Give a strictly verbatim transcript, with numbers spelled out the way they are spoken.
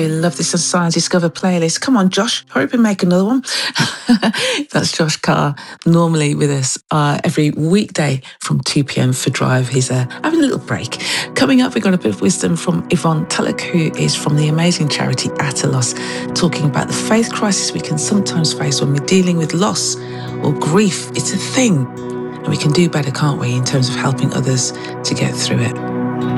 love this on Science Discover playlist. Come on, Josh, hurry up and make another one. That's Josh Carr, normally with us uh, every weekday from two p.m. for Drive. He's uh, having a little break. Coming up, we've got a bit of wisdom from Yvonne Tulloch, who is from the amazing charity Atalos, talking about the faith crisis we can sometimes face when we're dealing with loss or grief. It's a thing, and we can do better, can't we, in terms of helping others to get through it.